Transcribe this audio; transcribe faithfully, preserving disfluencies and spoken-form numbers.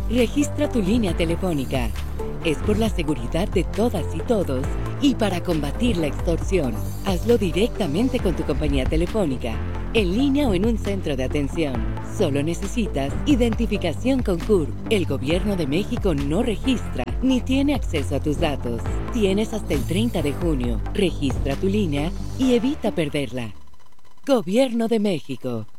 Registra tu línea telefónica. Es por la seguridad de todas y todos y para combatir la extorsión. Hazlo directamente con tu compañía telefónica, en línea o en un centro de atención. Solo necesitas identificación con C U R. El Gobierno de México no registra ni tiene acceso a tus datos. Tienes hasta el treinta de junio. Registra tu línea y evita perderla. Gobierno de México.